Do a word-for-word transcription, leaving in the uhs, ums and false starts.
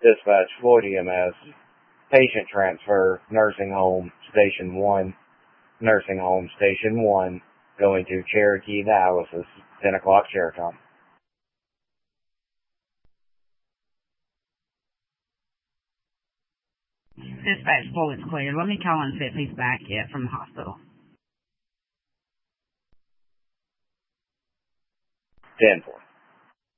Dispatch Floyd E M S, patient transfer, nursing home, station one, nursing home, station one, going to Cherokee dialysis, ten o'clock Cherokee. Dispatch Floyd's cleared. Let me call and see if he's back yet from the hospital. ten four.